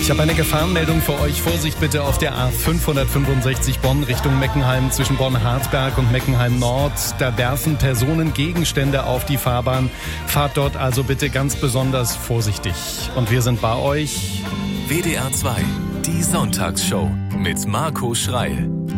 Ich habe eine Gefahrenmeldung für euch. Vorsicht bitte auf der A565 Bonn Richtung Meckenheim zwischen Bonn-Harzberg und Meckenheim-Nord. Da werfen Personen Gegenstände auf die Fahrbahn. Fahrt dort also bitte ganz besonders vorsichtig. Und wir sind bei euch. WDR 2, die Sonntagsshow mit Marco Schreil.